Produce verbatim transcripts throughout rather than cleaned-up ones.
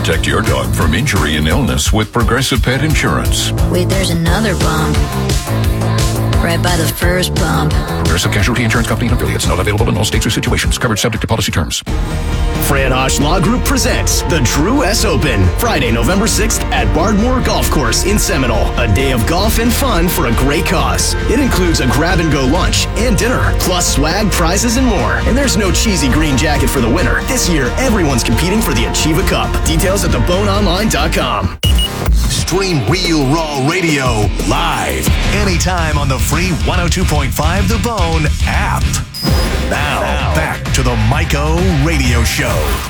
Protect your dog from injury and illness with Progressive Pet Insurance. Wait, there's another bump. Right by the first bump. Progressive Casualty Insurance Company and affiliates. Not available in all states or situations. Coverage subject to policy terms. Fran Hosh Law Group presents the Drew S. Open, Friday, November sixth at Bardmore Golf Course in Seminole. A day of golf and fun for a great cause. It includes a grab-and-go lunch and dinner, plus swag, prizes, and more. And there's no cheesy green jacket for the winner. This year, everyone's competing for the Achieva Cup. Details at the bone online dot com. Stream Real Raw Radio live anytime on the free one oh two point five The Bone app. Now, now back to the Mike O Radio Show.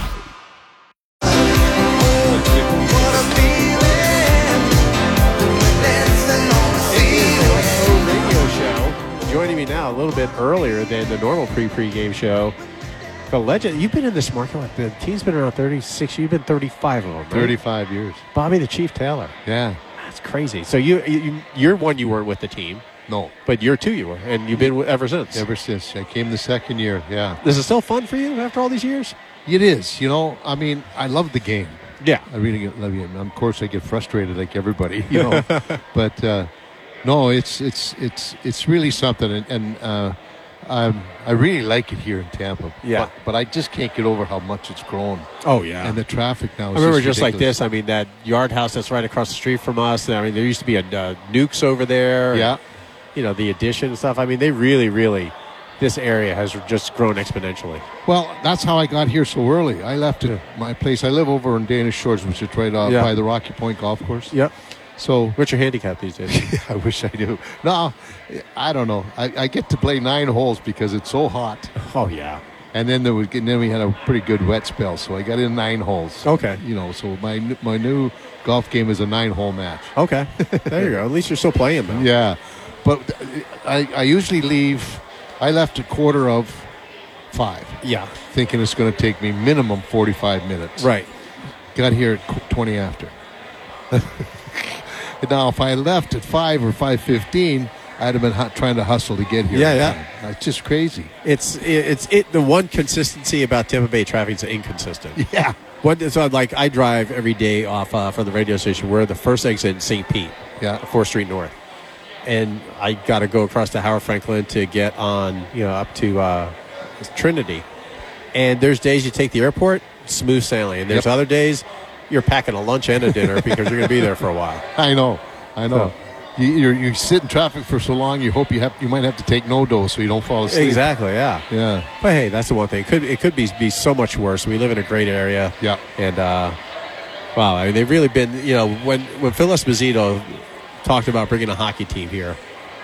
Radio Show. Joining me now a little bit earlier than the normal pre-pre-game show. The legend, you've been in this market, like the team's been around thirty-six, you've been thirty-five of them, right? thirty-five years. Bobby the Chief Taylor. Yeah. That's crazy. So you, you, you're one, you weren't with the team. No. But year two you were, and you've been ever since. Ever since. I came the second year, yeah. Is it still fun for you after all these years? It is. You know, I mean, I love the game. Yeah. I really get, love it. Of course, I get frustrated like everybody, you know. But, uh, no, it's it's it's it's really something. And, and uh, I'm, I really like it here in Tampa. Yeah. But, but I just can't get over how much it's grown. Oh, yeah. And the traffic now is I remember just just like ridiculous. this. I mean, that Yard House that's right across the street from us. I mean, there used to be a uh, Nukes over there. Yeah. And, you know, the addition and stuff. I mean, they really, really, this area has just grown exponentially. Well, that's how I got here so early. I left it, my place. I live over in Danish Shores, which is right off Yeah. by the Rocky Point Golf Course. Yep. So What's your handicap these days? I wish I knew. No, I don't know. I, I get to play nine holes because it's so hot. Oh, yeah. And then there was, and then we had a pretty good wet spell, so I got in nine holes. Okay. You know, so my my new golf game is a nine-hole match. Okay. There you go. At least you're still playing, though. Yeah, but I I usually leave. I left a quarter of five. Yeah. Thinking it's going to take me minimum forty-five minutes. Right. Got here at twenty after. Now, if I left at five or five fifteen, I'd have been hu- trying to hustle to get here. Yeah, yeah. It's just crazy. It's it's it. The one consistency about Tampa Bay traffic is inconsistent. Yeah. What so like I drive every day off uh, from the radio station. We're the first exit in Saint Pete, Yeah. fourth Street North, and I got to go across to Howard Franklin to get on, you know, up to uh, Trinity. And there's days you take the airport, smooth sailing, and there's Yep. other days you're packing a lunch and a dinner because you're going to be there for a while. I know. I know. So- You, you're, you sit in traffic for so long, you hope you have you might have to take no dose so you don't fall asleep. Exactly, yeah. Yeah. But hey, that's the one thing. It could it could be be so much worse. We live in a great area. Yeah. And uh, wow, I mean they've really been. You know, when when Phil Esposito talked about bringing a hockey team here,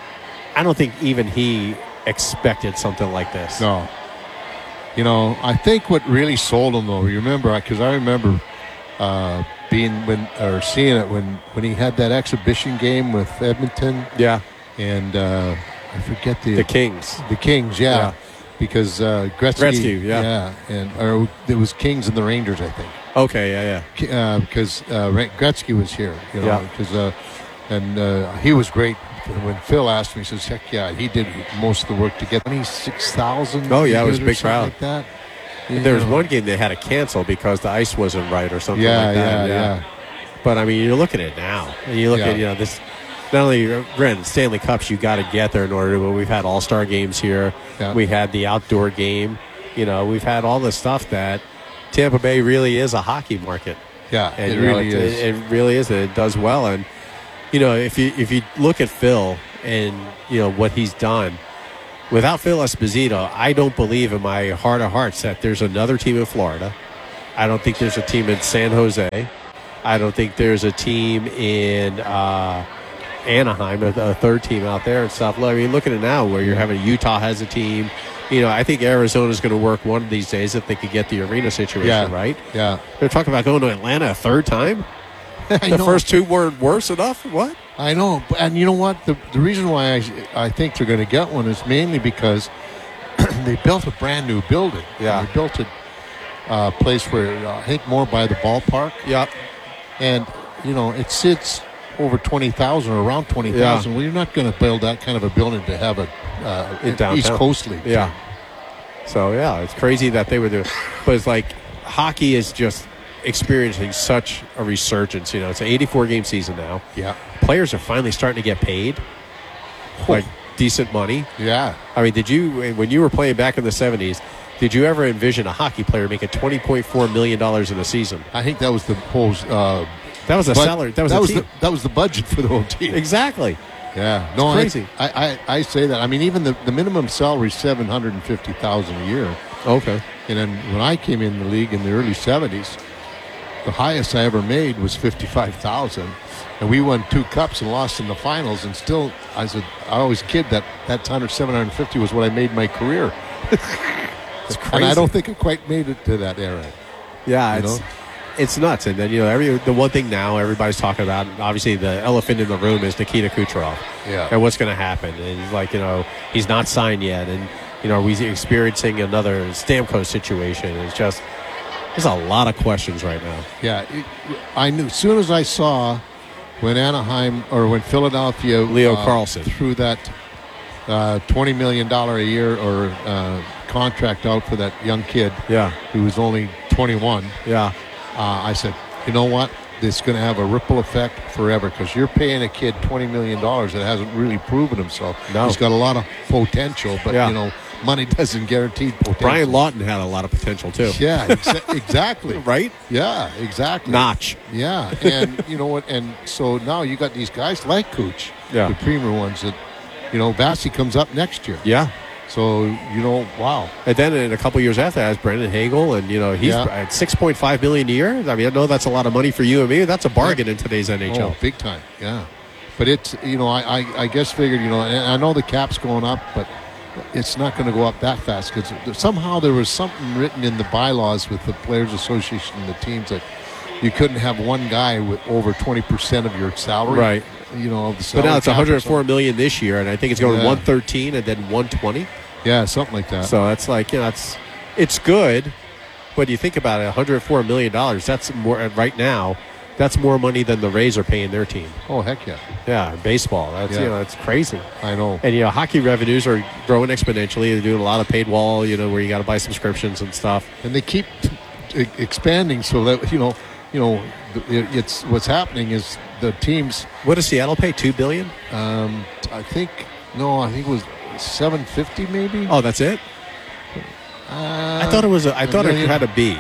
I don't think even he expected something like this. No. You know, I think what really sold him though, you remember, because I remember uh, being when or seeing it when, when he had that exhibition game with Edmonton. Yeah. And uh, I forget the The Kings. The Kings, yeah. Yeah. Because uh, Gretzky, Gretzky, yeah. yeah, and or it was Kings and the Rangers, I think. Okay, yeah, yeah. Uh, because uh, Ra- Gretzky was here, you know, Yeah. because uh, and uh, he was great. When Phil asked me, he says, "Heck yeah, he did most of the work to get twenty-six thousand." Oh, yeah, it was a big crowd. like that. You There was know. one game they had to cancel because the ice wasn't right or something Yeah, like that. yeah, yeah. But I mean, you look at it now, and you look Yeah. at you know this. Not only granted Stanley Cups, you got to get there in order to. But we've had All Star games here. Yeah. We had the outdoor game. You know, we've had all this stuff that Tampa Bay really is a hockey market. Yeah, And it you know, really it, is. It, it really is. It does well, and you know, if you if you look at Phil and you know what he's done. Without Phil Esposito, I don't believe in my heart of hearts that there's another team in Florida. I don't think there's a team in San Jose. I don't think there's a team in uh, Anaheim, a, a third team out there and stuff. I mean, look at it now where you're having Utah has a team. You know, I think Arizona's going to work one of these days if they could get the arena situation Yeah. right. Yeah. They're talking about going to Atlanta a third time. I The know. first two weren't worse enough. What? I know, and you know what? The the reason why I I think they're going to get one is mainly because they built a brand new building. Yeah. They built a uh, place where uh, I think more by the ballpark. Yep. And you know it sits over twenty thousand or around twenty thousand. Yeah. Well, you're not going to build that kind of a building to have a uh, In an downtown. East Coast league. Yeah. So, yeah, it's crazy that they were doing. But it's like hockey is just experiencing such a resurgence. You know, it's an eighty-four game season now. Yeah. Players are finally starting to get paid, like decent money. Yeah. I mean, did you, when you were playing back in the seventies, did you ever envision a hockey player making twenty point four million dollars in a season? I think that was the whole. Uh, That was a bud- salary. That was that a was team. the that was the budget for the whole team. Exactly. Yeah, no, It's crazy. I, I, I say that. I mean, even the, the minimum salary is seven hundred and fifty thousand a year. Okay. And then when I came in the league in the early seventies, the highest I ever made was fifty-five thousand, and we won two cups and lost in the finals. And still, I said I always kid that that hundred seven hundred fifty was what I made my career. It's crazy. And I don't think I quite made it to that era. Yeah, You it's know? it's nuts. And then, you know, every the one thing now everybody's talking about, obviously the elephant in the room is Nikita Kucherov. Yeah. And what's going to happen? And he's like, you know, he's not signed yet. And, you know, are we experiencing another Stamkos situation? It's just, there's a lot of questions right now. Yeah, it, I knew as soon as I saw when Anaheim or when Philadelphia Leo uh, Carlson threw that uh, twenty million dollars a year or uh, contract out for that young kid Yeah. who was only twenty-one, Yeah. uh, I said, you know what? This is going to have a ripple effect forever because you're paying a kid twenty million dollars that hasn't really proven himself. No. He's got a lot of potential, but, Yeah. you know, money doesn't guarantee potential. Brian Lawton had a lot of potential, too. Yeah, exa- exactly. Right? Yeah, exactly. Notch. Yeah, and you know what? And so now you got these guys like Cooch, Yeah. the premier ones that, you know, Bassey comes up next year. Yeah. So, you know, wow. And then in a couple years after that, Brendan Hagel, and, you know, he's Yeah. at six point five million dollars a year. I mean, I know that's a lot of money for you and me. That's a bargain in today's N H L. Oh, big time, yeah. But it's, you know, I, I, I guess figured, you know, and I know the cap's going up, but it's not going to go up that fast because somehow there was something written in the bylaws with the Players Association and the teams that you couldn't have one guy with over twenty percent of your salary. Right. You know, of the But salary now it's cap or one hundred four something. million dollars this year, and I think it's going Yeah. to one thirteen and then one twenty. Yeah, something like that. So that's like, you know, it's it's good, but you think about it, one hundred four million dollars. That's more right now. That's more money than the Rays are paying their team. Oh, heck yeah. Yeah, baseball. That's Yeah. you know, that's crazy. I know. And you know, hockey revenues are growing exponentially. They're doing a lot of paid wall, you know, where you got to buy subscriptions and stuff. And they keep e- expanding so that, you know, you know, it- it's what's happening is the teams, What does Seattle pay? Two billion? um, I think, no, I think it was seven fifty maybe. Oh, that's it. Uh, I thought it was. A, I a thought it million. had a B.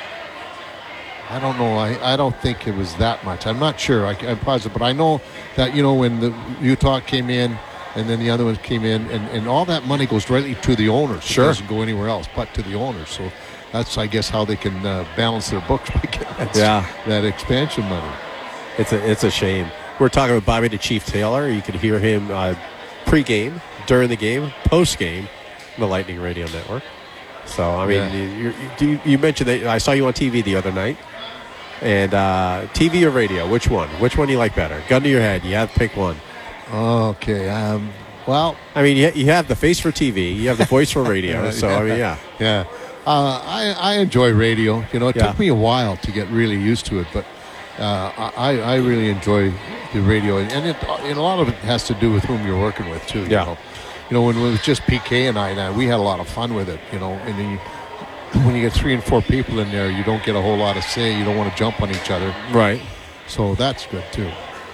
I don't know. I, I don't think it was that much. I'm not sure. I, I'm positive. But I know that, you know, when the Utah came in and then the other ones came in, and, and all that money goes directly to the owners. Sure. It doesn't go anywhere else but to the owners. So that's, I guess, how they can uh, balance their books by getting that, Yeah. that expansion money. It's a it's a shame. We're talking with Bobby the Chief Taylor. You can hear him uh, pre-game, during the game, post-game, the Lightning Radio Network. So I mean, Yeah. you, you, you, you mentioned that I saw you on T V the other night. And uh, T V or radio? Which one? Which one do you like better? Gun to your head. You have to pick one. Okay. Um, well, I mean, you, you have the face for T V. You have the voice for radio. So, I mean, yeah. Yeah. Uh, I, I enjoy radio. You know, it Yeah. took me a while to get really used to it, but uh, I, I really enjoy the radio. And, and, it, and a lot of it has to do with whom you're working with, too. You Yeah. know, you know when it was just P K and I, and I, we had a lot of fun with it, you know. And then you, when you get three and four people in there, you don't get a whole lot of say. You don't want to jump on each other. Right. So that's good, too.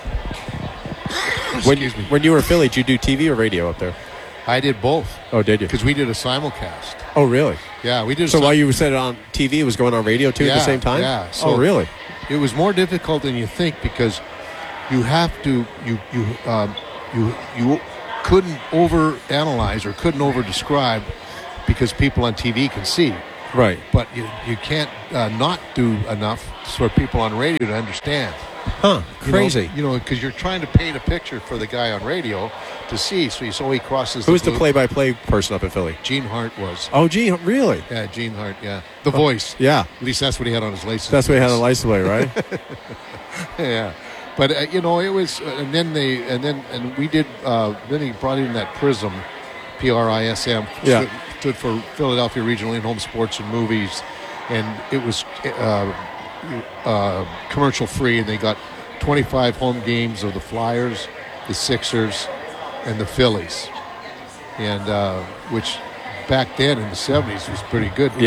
When, Excuse me. when you were in Philly, did you do T V or radio up there? I did both Oh, did you? because we did a simulcast. Oh, really? Yeah, we did a So sim- while you said it on T V, it was going on radio too at Yeah, the same time? yeah. oh, So- really? It was more difficult than you think because you have to you you um, you you couldn't over analyze or couldn't over describe because people on T V can see, Right. but you you can't uh, not do enough for people on radio to understand. Huh. You Crazy. know, you know, because you're trying to paint a picture for the guy on radio to see. So he so he crosses. Who's the blue- play-by-play person up in Philly? Gene Hart was. Oh, gee, really? Yeah, Gene Hart. Yeah, the voice. Yeah. At least that's what he had on his license. That's why he had a license plate, right? Yeah, but uh, you know, it was, uh, and then they, and then, and we did. Uh, then he brought in that Prism, P R I S M, Yeah. stood, stood for Philadelphia Regional In-Home Sports and Movies, and it was uh, uh, commercial free, and they got twenty-five home games of the Flyers, the Sixers, and the Phillies, and uh, which back then in the seventies was pretty good. Yeah.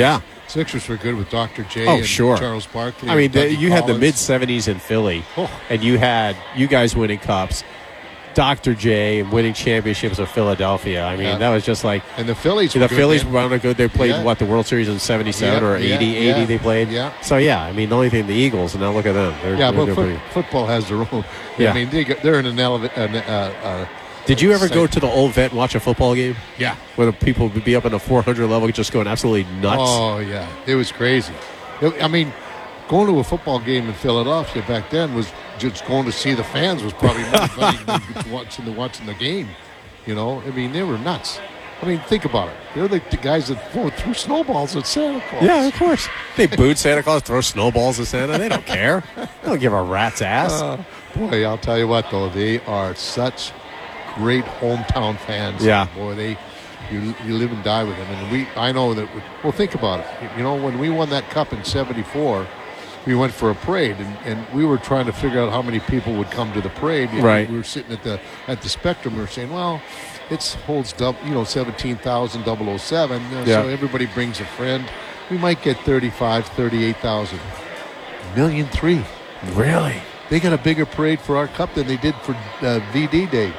Sixers were good with Doctor J Oh, and sure. Charles Barkley. I mean, and the, Dougie you had the Collins. mid seventies in Philly, Oh. and you had you guys winning cups, Doctor J and winning championships with Philadelphia. I mean, Yeah. that was just like And the Phillies the were good Phillies then. were on a good. They played Yeah. what the World Series in seventy-seven Yeah, or yeah, eighty, yeah. eighty they played. Yeah. So yeah, I mean, the only thing the Eagles, and now look at them. They're, Yeah, they're, but they're foot, pretty- football has their own. Yeah. I mean, they, got- they're in an elevator. Uh, uh, Did you ever Say- go to the old vet and watch a football game yeah. where the people would be up in the four hundred level just going absolutely nuts? Oh, yeah. It was crazy. It- I mean, going to a football game in Philadelphia back then was just going to see the fans was probably more funny than watching the, watching the game. You know, I mean, they were nuts. I mean, think about it. They're like the guys that throw, threw snowballs at Santa Claus. Yeah, of course. They booed Santa Claus, throw snowballs at Santa. They don't care. They don't give a rat's ass. Uh, boy, I'll tell you what, though. They are such great hometown fans. Yeah. Boy, they... You, you live and die with them, and we. I know that. We, well, think about it. You know, when we won that cup in seventy-four, we went for a parade, and, and we were trying to figure out how many people would come to the parade. And Right. We were sitting at the at the Spectrum. We were saying, well, it holds dub, you know seventeen thousand double oh seven. Uh, Yeah. So everybody brings a friend. We might get thirty-five, thirty-eight thousand. Million three. Really? They got a bigger parade for our cup than they did for uh, V D Day.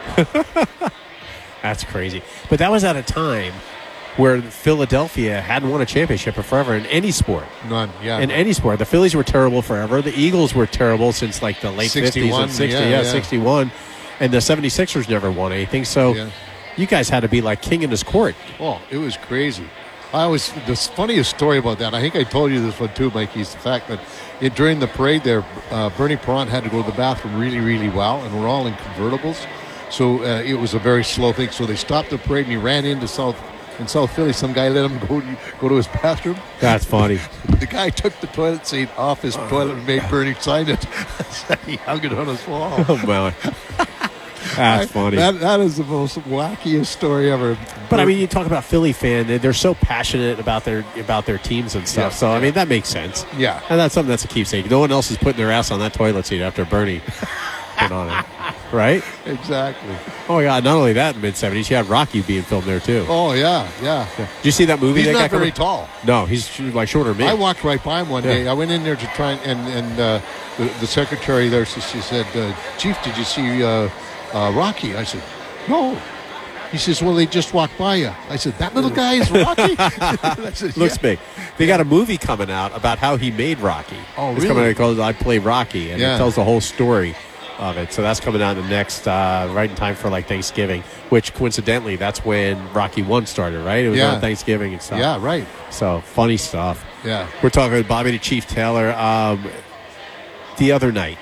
That's crazy. But that was at a time where Philadelphia hadn't won a championship in forever in any sport. None. Yeah. In any sport. The Phillies were terrible forever. The Eagles were terrible since like the late fifties sixty-one, and sixty. yeah, Yeah, yeah. sixty-one. And the seventy-sixers never won anything. So Yeah. you guys had to be like king in his court. Oh, it was crazy. I was the funniest story about that. I think I told you this one too, Mikey. Is the fact that it, during the parade there, uh, Bernie Perrant had to go to the bathroom really, really well, and we're all in convertibles, so uh, it was a very slow thing. So they stopped the parade, and he ran into South in South Philly. Some guy let him go go to his bathroom. That's funny. The guy took the toilet seat off his toilet and made Bernie sign it. He hung it on his wall. Oh, my. That's funny. That, that is the most wackiest story ever. But I mean, you talk about Philly fan; they- they're so passionate about their about their teams and stuff. Yeah, so I yeah. mean, that makes sense. Yeah. and that's something that's a keepsake. No one else is putting their ass on that toilet seat after Bernie put on it, right? Exactly. Oh yeah. Not only that, in mid seventies, you had Rocky being filmed there too. Oh yeah, yeah. Did you see that movie? He's that not guy very coming- tall. No, he's sh- like shorter than me. I walked right by him one Yeah. day. I went in there to try and and, and uh, the, the secretary there, she, she said, uh, "Chief, did you see uh, uh, Rocky?" I said, "No." He says, "Well, they just walked by you." I said, "That little guy is Rocky." I said, Looks "Yeah." big. They got a movie coming out about how he made Rocky. Oh, It's really? coming out called "I Play Rocky," and Yeah. it tells the whole story of it. So that's coming out in the next, uh, right in time for like Thanksgiving, which coincidentally, that's when Rocky One started, right? It was Yeah. on Thanksgiving and stuff. Yeah, right. So funny stuff. Yeah. We're talking with Bobby the Chief Taylor. Um, the other night,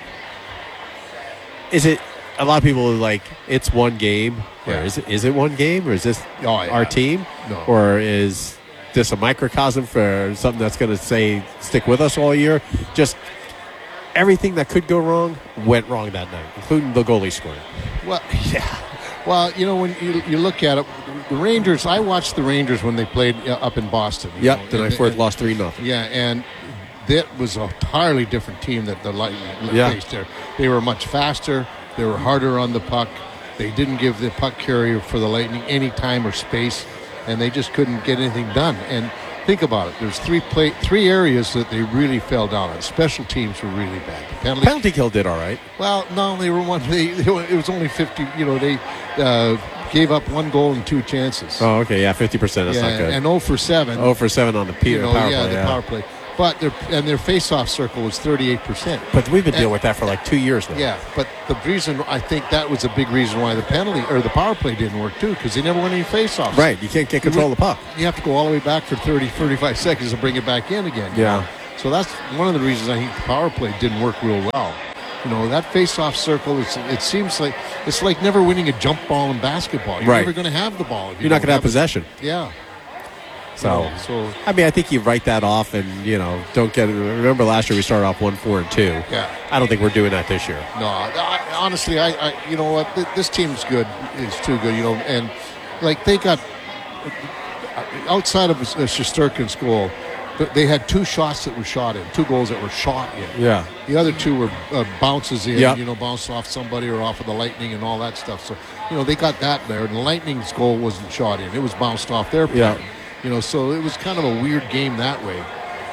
is it? A lot of people are like, it's one game. Or Yeah. is it? Is it one game, or is this Oh, yeah. our team, No. or is this a microcosm for something that's going to say stick with us all year? Just everything that could go wrong went wrong that night, including the goalie scoring. Well, yeah. Well, you know, when you, you look at it, the Rangers, I watched the Rangers when they played uh, up in Boston. you know, Yep. Then I and- fourth and- lost three nothing. Yeah, and that was a entirely different team that the Lightning Yeah. faced there. They were much faster. They were harder on the puck. They didn't give the puck carrier for the Lightning any time or space, and they just couldn't get anything done. And think about it. There's three play, three areas that they really fell down on. Special teams were really bad. The penalty, Penalty kill did all right. well, no, they were one. They, they were, it was only fifty. You know, they uh, gave up one goal and two chances. Oh, okay. Yeah, fifty percent. That's yeah, not good. and zero for seven. oh for seven on the P- you know, power yeah, play. the yeah. power play. But their and their face-off circle was thirty-eight percent. But we've been And- dealing with that for like two years now. Yeah, but the reason I think that was a big reason why the penalty or the power play didn't work too, because they never won any face-offs. Right. You can't get control of the puck. You have to go all the way back for thirty, thirty-five seconds to bring it back in again. you Yeah. know? So that's one of the reasons I think the power play didn't work real well. You know, that face-off circle, it's, it seems like it's like never winning a jump ball in basketball. You're Right. never going to have the ball. if you You're not don't going to have it. possession. Yeah. So, You know, so I mean, I think you write that off and, you know, don't get it. Remember last year we started off one, four, and two. Yeah. I don't think we're doing that this year. No, I, honestly, I, I, you know what, th- this team's good. It's too good, you know, and like they got outside of a Shesterkin's goal, but they had two shots that were shot in, two goals that were shot in. Yeah. The other two were uh, bounces in, Yeah. you know, bounced off somebody or off of the Lightning and all that stuff. So, you know, they got that there. And the Lightning's goal wasn't shot in; it was bounced off their play. Yeah. You know, so it was kind of a weird game that way.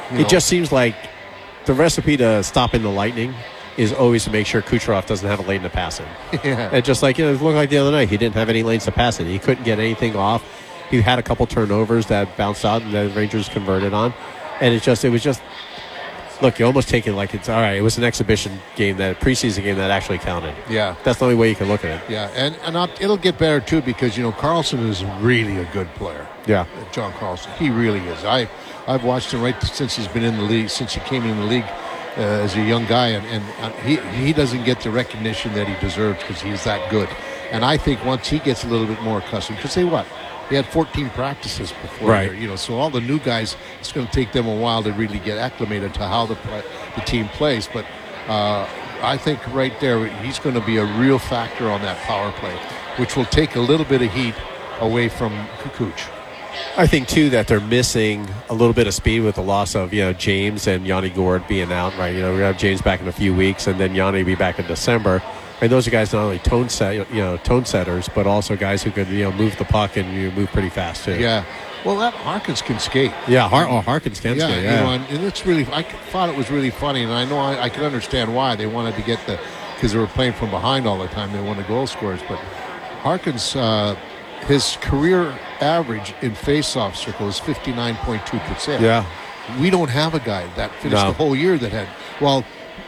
You It know? just seems like the recipe to stopping the Lightning is always to make sure Kucherov doesn't have a lane to pass in. Yeah. And just like, you know, it looked like the other night, he didn't have any lanes to pass in. He couldn't get anything off. He had a couple turnovers that bounced out and the Rangers converted on. And it just, it was just, look, you almost take it like it's, all right, it was an exhibition game, that preseason game that actually counted. Yeah. That's the only way you can look at it. Yeah, and, and I'll, it'll get better, too, because, you know, Carlson is really a good player. Yeah. John Carlson. He really is. I, I've watched him right since he's been in the league, since he came in the league uh, as a young guy, and, and uh, he, he doesn't get the recognition that he deserves because he's that good. And I think once he gets a little bit more accustomed, because say what? He had fourteen practices before, right. here, you know. So all the new guys, it's going to take them a while to really get acclimated to how the the team plays. But uh, I think right there, he's going to be a real factor on that power play, which will take a little bit of heat away from Kukuc. I think too that they're missing a little bit of speed with the loss of, you know, James and Yanni Gourde being out. Right, you know, we're gonna have James back in a few weeks, and then Yanni will be back in December. And those are guys not only tone set, you know, tone setters, but also guys who could, you know, move the puck and you move pretty fast too. Yeah. Well, that Harkins can skate. Yeah, Har- oh, Harkins can yeah, skate. Yeah, you know, and, and it's really. I thought it was really funny, and I know I, I can understand why they wanted to get the, because they were playing from behind all the time. They wanted goal scorers, but Harkins, uh, his career average in face-off circle is fifty-nine point two percent. Yeah. We don't have a guy that finished No. the whole year that had. Well,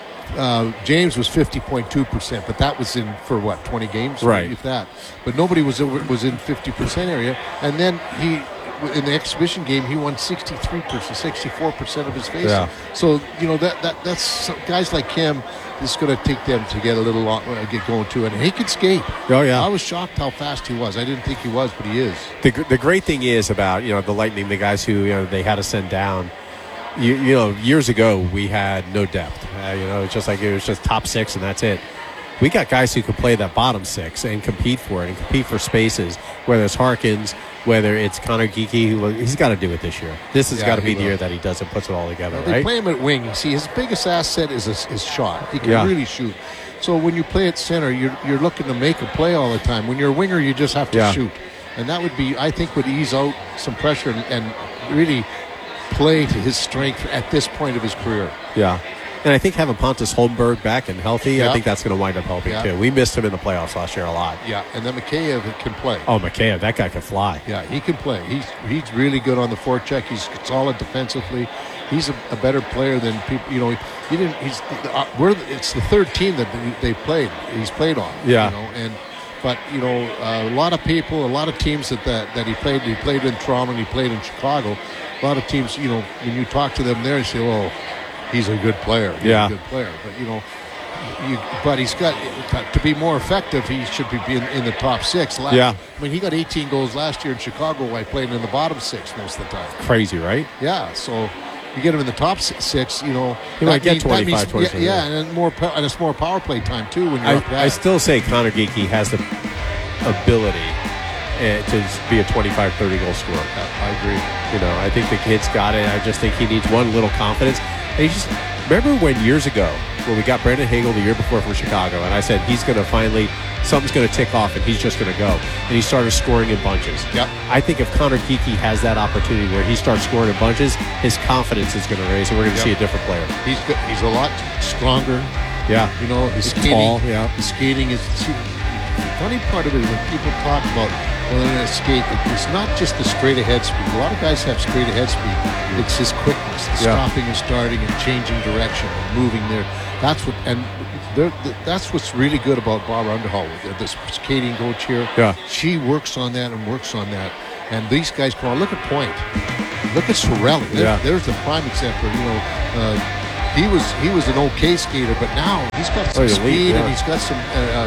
uh, James was fifty point two percent, but that was in for what, twenty games, Right. If that. But nobody was over, was in fifty percent area, and then he. In the exhibition game, he won sixty-three percent, sixty-four percent of his faces. Yeah. So, you know, that that that's guys like him. It's going to take them to get a little long, uh, get going too, and he can skate. Oh, yeah. I was shocked how fast he was. I didn't think he was, but he is. The, the great thing is about, you know, the Lightning, the guys who, you know, they had to send down. You, you know, years ago we had no depth. Uh, you know, it's just like it was just top six and that's it. We got guys who can play that bottom six and compete for it and compete for spaces. Whether it's Harkins, whether it's Connor Geekie, who he's got to do it this year. This has Yeah, got to he be the will. year that he does it, puts it all together, Well, they right? play him at wing. You see, his biggest asset is his, his shot. He can Yeah. really shoot. So when you play at center, you're you're looking to make a play all the time. When you're a winger, you just have to Yeah. shoot, and that would be, I think, would ease out some pressure and, and really play to his strength at this point of his career. Yeah. And I think having Pontus Holmberg back and healthy, Yeah. I think that's going to wind up helping Yeah. too. We missed him in the playoffs last year a lot. Yeah, and then Mikheyev can play. Oh, Mikheyev, that guy can fly. Yeah, he can play. He's he's really good on the forecheck. He's solid defensively. He's a, a better player than people. You know, he didn't. He's uh, we're it's the third team that they played. He's played on. Yeah. You know, and but you know, uh, a lot of people, a lot of teams that, that that he played. He played in Toronto and he played in Chicago. A lot of teams, you know, when you talk to them there, you say, "Oh, he's a good player. He's Yeah. a good player." But you know. You, but he's got to be more effective. He should be in, in the top six. Last, Yeah. I mean, he got eighteen goals last year in Chicago while playing in the bottom six most of the time. Crazy, right? Yeah, so you get him in the top s- six. You know, He that might get means- that twenty-five, means- twenty-six, Yeah, yeah. yeah, and more pow- and it's more power play time too when you're I, up that. I still say Connor Geekie has the ability uh, to be a twenty-five, thirty goal scorer. I agree. You know, I think the kid's got it. I just think he needs one little confidence. And he just remember when years ago when we got Brandon Hagel the year before from Chicago, and I said he's going to finally something's going to tick off and he's just going to go, and he started scoring in bunches. Yep. I think if Connor Geekie has that opportunity where he starts scoring in bunches, his confidence is going to raise, and we're going to Yep. see a different player. He's good. He's a lot stronger. Yeah, You know, his He's skating, tall, yeah. his skating is. See, the funny part of it is when people talk about well, they're going to skate. It's not just the straight ahead speed. A lot of guys have straight ahead speed. It's his quickness, the Yeah. stopping and starting and changing direction and moving there. That's what and they're- that's what's really good about Barbara Underhall, the, the skating coach here. Yeah. She works on that and works on that. And these guys come on. Look at Point. Look at Sorelli. There, Yeah. There's the prime example. You know. Uh, He was he was an okay skater, but now he's got some Oh, he's elite, speed yeah. and he's got some uh,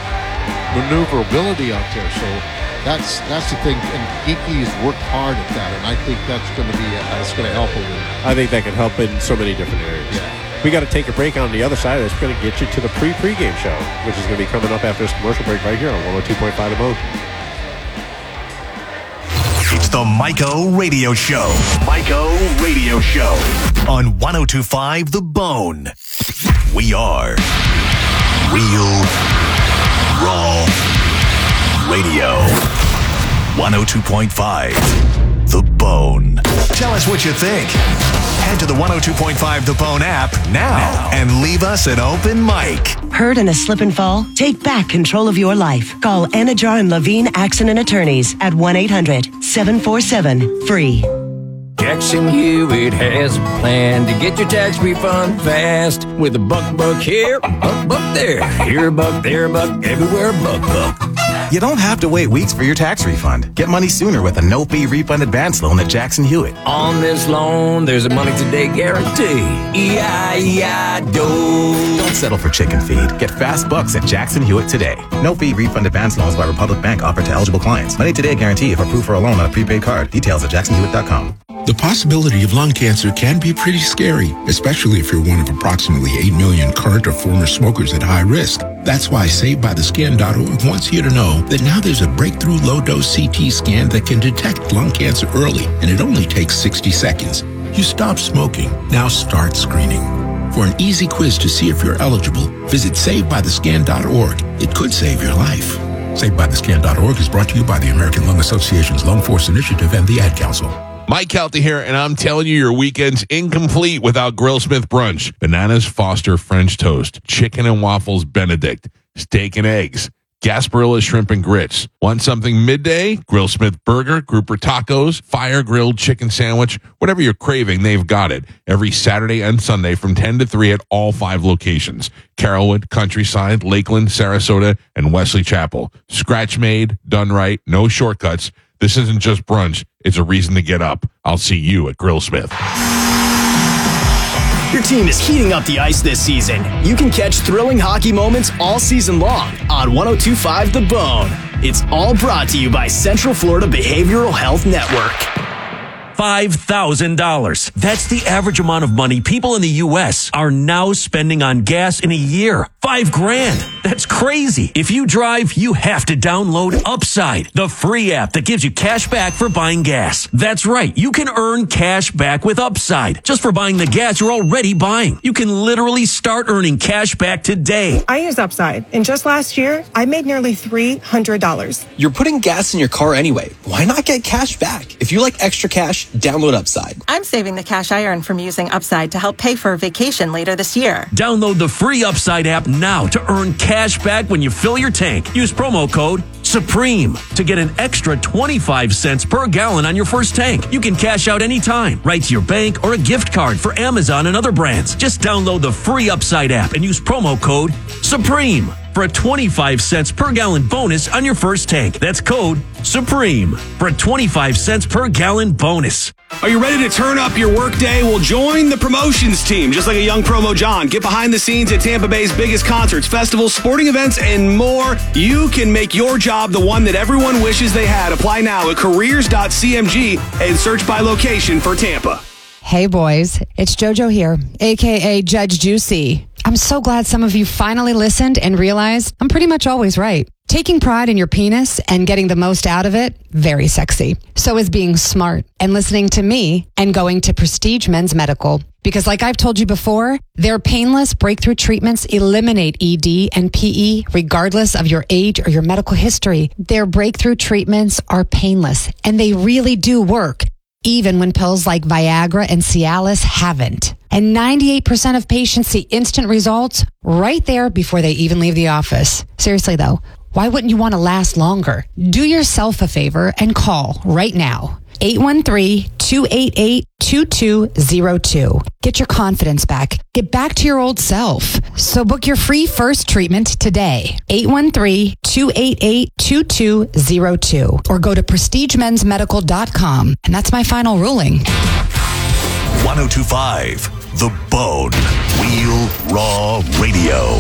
uh, maneuverability out there. So that's that's the thing. And Geekie has worked hard at that, and I think that's going to be uh, that's going to help him. I think that can help in so many different areas. Yeah. We got to take a break on the other side of this. We're going to get you to the pre-pregame show, which is going to be coming up after this commercial break right here on one oh two point five The Bone. It's the Myco Radio Show. Myco Radio Show on one oh two point five The Bone. We are Real Raw Radio. one oh two point five The Bone. Tell us what you think. Head to the one oh two point five The Bone app now and leave us an open mic. Hurt in a slip and fall? Take back control of your life. Call Anajar and Levine Accident Attorneys at one eight hundred seven four seven F R E E. Jackson Hewitt has a plan to get your tax refund fast with a buck buck here, a buck buck there, here a buck, there a buck, everywhere a buck buck. You don't have to wait weeks for your tax refund. Get money sooner with a no-fee refund advance loan at Jackson Hewitt. On this loan, there's a money today guarantee. E I E I D O. Don't settle for chicken feed. Get fast bucks at Jackson Hewitt today. No-fee refund advance loans by Republic Bank offered to eligible clients. Money today guarantee if approved for a loan on a prepaid card. Details at jackson hewitt dot com. The possibility of lung cancer can be pretty scary, especially if you're one of approximately eight million current or former smokers at high risk. That's why Saved By The Skin dot org wants you to know that now there's a breakthrough low-dose C T scan that can detect lung cancer early, and it only takes sixty seconds. You stop smoking, now start screening. For an easy quiz to see if you're eligible, visit Saved By The Skin dot org. It could save your life. Saved By The Skin dot org is brought to you by the American Lung Association's Lung Force Initiative and the Ad Council. Mike Kelty here, and I'm telling you, your weekend's incomplete without Grillsmith brunch. Bananas Foster French toast, chicken and waffles Benedict, steak and eggs, Gasparilla shrimp and grits. Want something midday? Grillsmith burger, grouper tacos, fire grilled chicken sandwich, whatever you're craving, they've got it. Every Saturday and Sunday from ten to three at all five locations. Carrollwood, Countryside, Lakeland, Sarasota, and Wesley Chapel. Scratch made, done right, no shortcuts. This isn't just brunch. It's a reason to get up. I'll see you at Grillsmith. Your team is heating up the ice this season. You can catch thrilling hockey moments all season long on one oh two point five The Bone. It's all brought to you by Central Florida Behavioral Health Network. five thousand dollars. That's the average amount of money people in the U S are now spending on gas in a year. Five grand. That's crazy. If you drive, you have to download Upside, the free app that gives you cash back for buying gas. That's right. You can earn cash back with Upside just for buying the gas you're already buying. You can literally start earning cash back today. I use Upside, and just last year, I made nearly three hundred dollars. You're putting gas in your car anyway. Why not get cash back? If you like extra cash, download Upside. I'm saving the cash I earn from using Upside to help pay for a vacation later this year. Download the free Upside app now to earn cash back when you fill your tank. Use promo code SUPREME to get an extra twenty-five cents per gallon on your first tank. You can cash out anytime, right to your bank or a gift card for Amazon and other brands. Just download the free Upside app and use promo code SUPREME for a twenty-five cents per gallon bonus on your first tank. That's code SUPREME for a twenty-five cents per gallon bonus. Are you ready to turn up your workday? Well, join the promotions team. Just like a young promo John, get behind the scenes at Tampa Bay's biggest concerts, festivals, sporting events, and more. You can make your job the one that everyone wishes they had. Apply now at careers dot c m g and search by location for Tampa. Hey boys, it's JoJo here, aka Judge Juicy. I'm so glad some of you finally listened and realized I'm pretty much always right. Taking pride in your penis and getting the most out of it, very sexy. So is being smart and listening to me and going to Prestige Men's Medical. Because like I've told you before, their painless breakthrough treatments eliminate E D and P E regardless of your age or your medical history. Their breakthrough treatments are painless and they really do work, even when pills like Viagra and Cialis haven't. And ninety-eight percent of patients see instant results right there before they even leave the office. Seriously though, why wouldn't you want to last longer? Do yourself a favor and call right now. eight one three, two eight eight, two two zero two. Get your confidence back. Get back to your old self. So book your free first treatment today. eight one three, two eight eight, two two zero two. Or go to prestige men's medical dot com. And that's my final ruling. one oh two point five The Bone. Real Raw Radio.